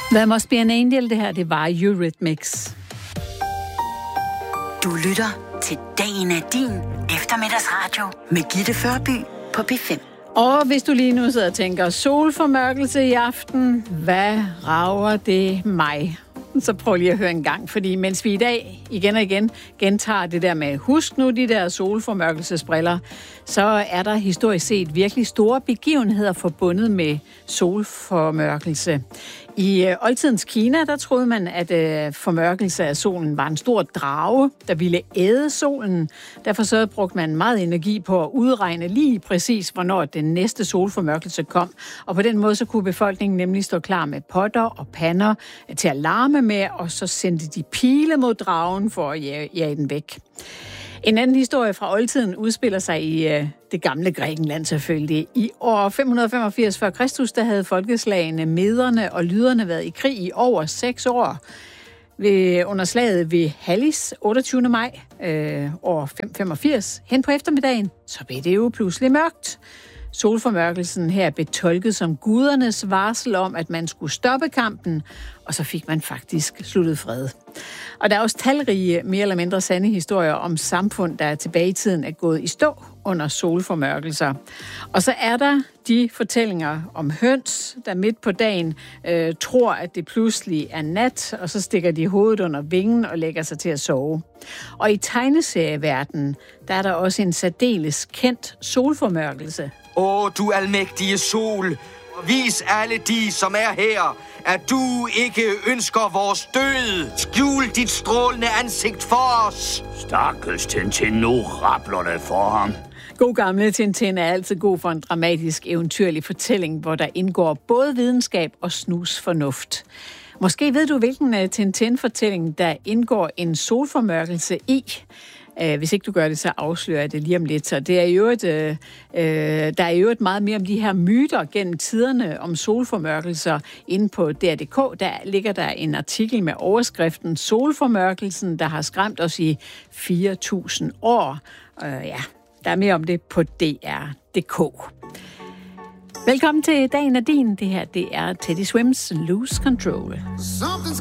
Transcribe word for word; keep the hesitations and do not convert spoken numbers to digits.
Hvad Must Be an Angel, det her, det var Eurythmics. Du lytter til Dagen er din eftermiddagsradio med Gitte Førby på P fem. Og hvis du lige nu sidder og tænker, solformørkelse i aften, hvad rager det mig? Så prøv lige at høre en gang, fordi mens vi i dag igen og igen gentager det der med, husk nu de der solformørkelsesbriller, så er der historisk set virkelig store begivenheder forbundet med solformørkelse. I øh, oldtidens Kina, der troede man, at øh, formørkelse af solen var en stor drage, der ville æde solen. Derfor så brugte man meget energi på at udregne lige præcis, hvornår den næste solformørkelse kom. Og på den måde så kunne befolkningen nemlig stå klar med potter og pander til at larme med, og så sendte de pile mod dragen for at jage, jage den væk. En anden historie fra oldtiden udspiller sig i øh, det gamle Grækenland selvfølgelig. I år fem hundrede femogfirs før Kristus, der havde folkeslagene, mederne og lyderne været i krig i over seks år. Ved, under slaget ved Hallis, otteogtyvende maj, øh, år fem femogfirs, hen på eftermiddagen, så blev det jo pludselig mørkt. Solformørkelsen her blev tolket som gudernes varsel om, at man skulle stoppe kampen, og så fik man faktisk sluttet fred. Og der er også talrige, mere eller mindre sande historier om samfund, der tilbage i tiden er gået i stå under solformørkelser. Og så er der de fortællinger om høns, der midt på dagen øh, tror, at det pludselig er nat, og så stikker de hovedet under vingen og lægger sig til at sove. Og i tegneserieverdenen, der er der også en særdeles kendt solformørkelse. Åh, du almægtige sol, vis alle de, som er her, at du ikke ønsker vores død. Skjul dit strålende ansigt for os. Stakkels Tintin, nu rabler det for ham. God gamle Tintin er altid god for en dramatisk, eventyrlig fortælling, hvor der indgår både videnskab og snusfornuft. Måske ved du, hvilken Tintin-fortælling, der indgår en solformørkelse i. Hvis ikke du gør det, så afslører jeg det lige om lidt. Så det er jo et, øh, der er jo et meget mere om de her myter gennem tiderne om solformørkelser inde på D R punktum d k. Der ligger der en artikel med overskriften Solformørkelsen, der har skræmt os i fire tusind år. Øh, ja, der er mere om det på D R punktum d k. Velkommen til Dagen er din. Det her, det er Teddy Swims Lose Control.